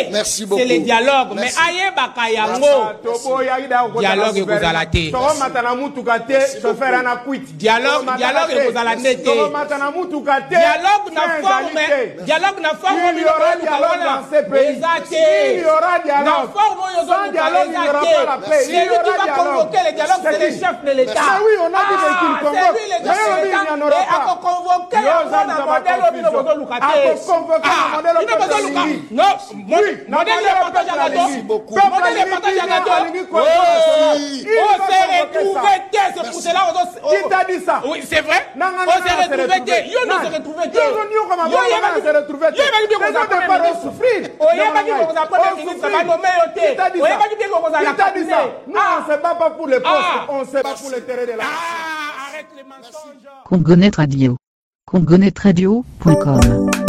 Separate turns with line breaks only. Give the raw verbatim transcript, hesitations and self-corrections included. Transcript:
Merci beaucoup.
C'est le dialogue. Mais aïe bakayango. Dialogue et vous allez te. Dialogue, dialogue et vous allez te. Dialogue na forme, dialogue na forme.
Il y aura dialogue dans ces pays. Il y aura dialogue. Sans dialogue, il n'y aura pas la paix.
C'est lui qui va convoquer le dialogue, c'est le chef de l'État.
Mais oui, on a dit qu'il convoque.
C'est lui le chef de l'État. Et à convoquer le modèle, il ne peut pas nous cater. Non, modèle de partage à gâteau. Modèle de partage à gâteau. On s'est retrouvé, c'est pour cela.
Qui t'a dit ça?
Oui, c'est vrai. On s'est retrouvé. Yo, nous s'est retrouvé.
Yo, on s'est retrouvé.
Yo, il va dire qu'on va pas souffrir. Oh, il va dire qu'on va pas ministre, ça va nommer au thé. Qui t'a dit ça?
Qui t'a dit ça? Nous, on ne se bat pas pour les postes, on se bat pour les terrains de la.
Ah, arrête les mensonges.
Congonet Radio. congonet radio point com